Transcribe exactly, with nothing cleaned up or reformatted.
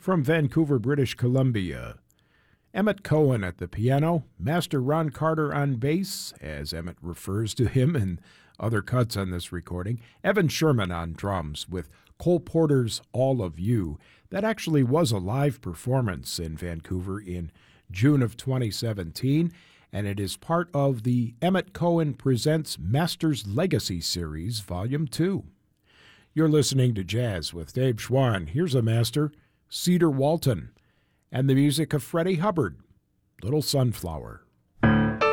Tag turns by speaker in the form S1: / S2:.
S1: from Vancouver, British Columbia. Emmett Cohen at the piano, Master Ron Carter on bass, as Emmett refers to him in other cuts on this recording, Evan Sherman on drums with Cole Porter's All of You. That actually was a live performance in Vancouver in June of twenty seventeen, and it is part of the Emmett Cohen Presents Masters Legacy Series, Volume two. You're listening to Jazz with Dave Schwann. Here's a master, Cedar Walton, and the music of Freddie Hubbard, Little Sunflower.